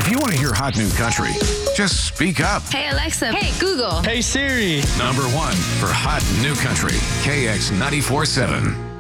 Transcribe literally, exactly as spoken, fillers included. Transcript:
If you want to hear hot new country, just speak up. Hey, Alexa. Hey, Google. Hey, Siri. Number one for hot new country, K X ninety-four point seven.